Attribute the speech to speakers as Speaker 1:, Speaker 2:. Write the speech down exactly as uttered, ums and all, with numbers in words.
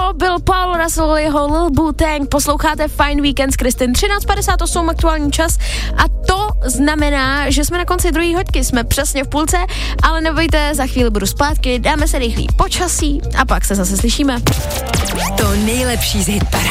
Speaker 1: To byl Paul Russell, jeho Lil Wu-Tang. Posloucháte Fine Weekend s Kristin. třináct padesát osm aktuální čas a to znamená, že jsme na konci druhé hodky, jsme přesně v půlce, ale nebojte, za chvíli budu zpátky, dáme se rychlý počasí a pak se zase slyšíme.
Speaker 2: To nejlepší z hitparády.